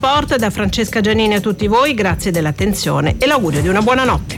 Sport da Francesca Giannini a tutti voi, grazie dell'attenzione e l'augurio di una buona notte.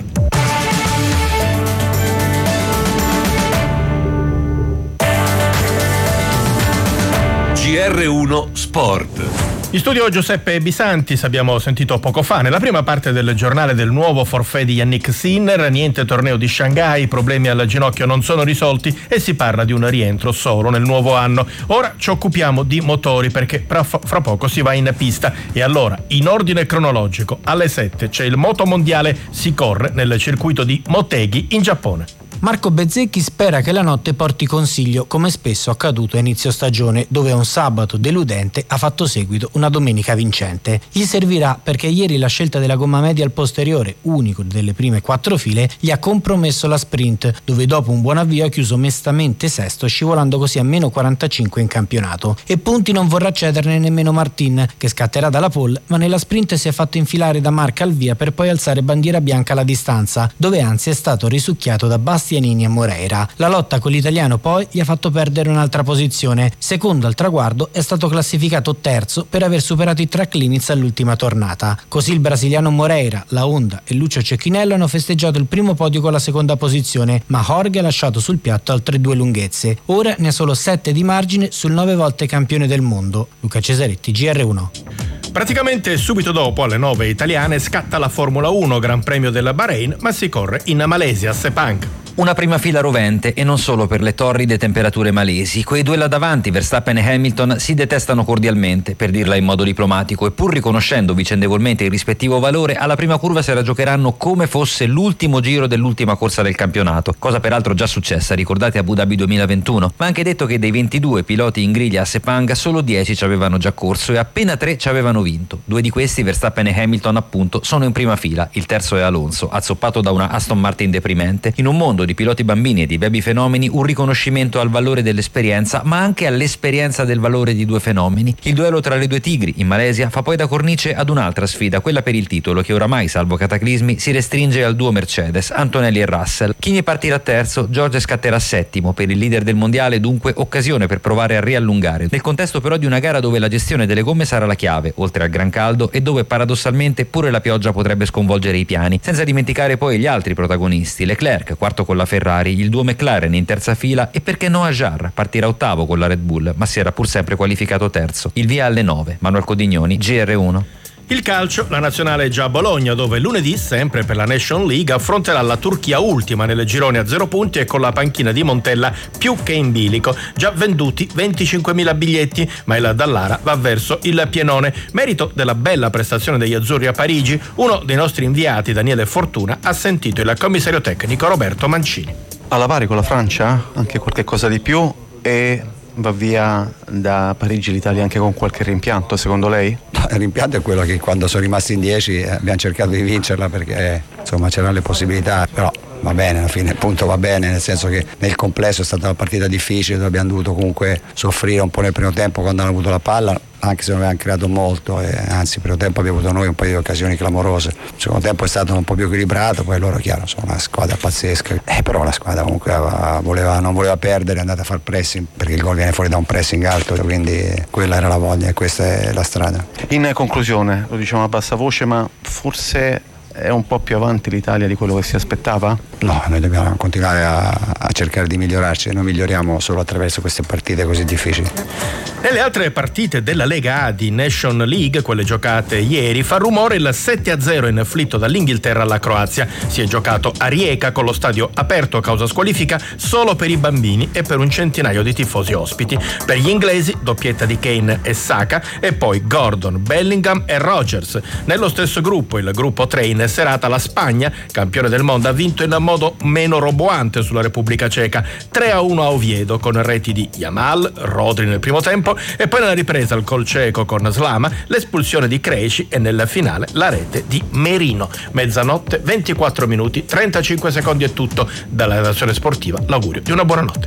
GR1 Sport. In studio Giuseppe Bisantis, abbiamo sentito poco fa nella prima parte del giornale del nuovo forfait di Yannick Sinner, niente torneo di Shanghai, i problemi al ginocchio non sono risolti e si parla di un rientro solo nel nuovo anno. Ora ci occupiamo di motori perché fra poco si va in pista e allora, in ordine cronologico, alle 7 c'è il Moto Mondiale, si corre nel circuito di Motegi in Giappone. Marco Bezzecchi spera che la notte porti consiglio, come spesso accaduto a inizio stagione, dove un sabato deludente ha fatto seguito una domenica vincente. Gli servirà perché ieri la scelta della gomma media al posteriore, unico delle prime 4 file, gli ha compromesso la sprint, dove dopo un buon avvio ha chiuso mestamente sesto, scivolando così a meno 45 in campionato. E punti non vorrà cederne nemmeno Martin, che scatterà dalla pole, ma nella sprint si è fatto infilare da Marc al via per poi alzare bandiera bianca alla distanza, dove anzi è stato risucchiato da Bastianini e Moreira. La lotta con l'italiano poi gli ha fatto perdere un'altra posizione. Secondo al traguardo è stato classificato terzo per aver superato i track limits all'ultima tornata. Così il brasiliano Moreira, la Honda e Lucio Cecchinello hanno festeggiato il primo podio con la seconda posizione, ma Jorge ha lasciato sul piatto altre 2 lunghezze. Ora ne ha solo 7 di margine sul 9 volte campione del mondo. Luca Cesaretti, GR1. Praticamente subito dopo, alle 9 italiane, scatta la Formula 1 Gran Premio della Bahrain, ma si corre in Malesia, a Sepang. Una prima fila rovente e non solo per le torride temperature malesi. Quei due là davanti, Verstappen e Hamilton, si detestano cordialmente, per dirla in modo diplomatico, e pur riconoscendo vicendevolmente il rispettivo valore, alla prima curva se la giocheranno come fosse l'ultimo giro dell'ultima corsa del campionato, cosa peraltro già successa, ricordate Abu Dhabi 2021. Ma anche detto che dei 22 piloti in griglia a Sepang solo 10 ci avevano già corso e appena 3 ci avevano vinto. 2 di questi, Verstappen e Hamilton appunto, sono in prima fila, il terzo è Alonso, azzoppato da una Aston Martin deprimente. In un mondo di piloti bambini e di baby fenomeni, un riconoscimento al valore dell'esperienza, ma anche all'esperienza del valore di 2 fenomeni. Il duello tra le 2 tigri in Malesia fa poi da cornice ad un'altra sfida, quella per il titolo, che oramai, salvo cataclismi, si restringe al duo Mercedes, Antonelli e Russell. Chi ne partirà terzo? George scatterà settimo, per il leader del mondiale dunque occasione per provare a riallungare, nel contesto però di una gara dove la gestione delle gomme sarà la chiave, oltre al gran caldo, e dove paradossalmente pure la pioggia potrebbe sconvolgere i piani, senza dimenticare poi gli altri protagonisti, Leclerc quarto con la Ferrari, il duo McLaren in terza fila e perché no Ajar, partirà ottavo con la Red Bull, ma si era pur sempre qualificato terzo. Il via alle 9. Manuel Codignoni, GR1. Il calcio, la nazionale è già a Bologna, dove lunedì, sempre per la Nation League, affronterà la Turchia ultima nelle girone a 0 punti e con la panchina di Montella più che in bilico. Già venduti 25.000 biglietti, ma il Dallara va verso il pienone. Merito della bella prestazione degli azzurri a Parigi, uno dei nostri inviati, Daniele Fortuna, ha sentito il commissario tecnico Roberto Mancini. Alla pari con la Francia, anche qualche cosa di più, e va via da Parigi l'Italia anche con qualche rimpianto, secondo lei? Il rimpianto è quello che quando sono rimasti in 10 abbiamo cercato di vincerla perché insomma c'erano le possibilità, però va bene, alla fine il punto va bene, nel senso che nel complesso è stata una partita difficile dove abbiamo dovuto comunque soffrire un po' nel primo tempo quando hanno avuto la palla, anche se non avevamo creato molto, anzi per il primo tempo abbiamo avuto noi un paio di occasioni clamorose. Il secondo tempo è stato un po' più equilibrato, poi loro chiaro sono una squadra pazzesca, però la squadra comunque non voleva perdere, è andata a far pressing perché il gol viene fuori da un pressing alto, quindi quella era la voglia e questa è la strada. In conclusione, lo diciamo a bassa voce, ma forse è un po' più avanti l'Italia di quello che si aspettava? No, noi dobbiamo continuare a cercare di migliorarci, noi miglioriamo solo attraverso queste partite così difficili. Nelle altre partite della Lega A di Nation League, quelle giocate ieri, fa rumore il 7-0 inflitto dall'Inghilterra alla Croazia. Si è giocato a Rijeka con lo stadio aperto a causa squalifica solo per i bambini e per un centinaio di tifosi ospiti. Per gli inglesi, doppietta di Kane e Saka e poi Gordon, Bellingham e Rodgers. Nello stesso gruppo, il gruppo 3 in serata, la Spagna, campione del mondo, ha vinto in modo meno roboante sulla Repubblica Ceca, 3-1 a Oviedo con reti di Yamal, Rodri nel primo tempo e poi nella ripresa il gol cieco con Slama, l'espulsione di Krejci e nella finale la rete di Merino. Mezzanotte, 24 minuti, 35 secondi è tutto. Dalla redazione sportiva l'augurio di una buona notte.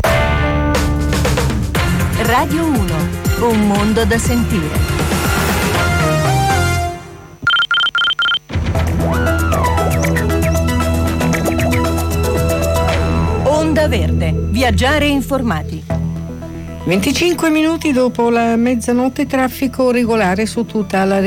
Radio 1, un mondo da sentire. Onda Verde, viaggiare informati. 25 minuti dopo la mezzanotte, traffico regolare su tutta la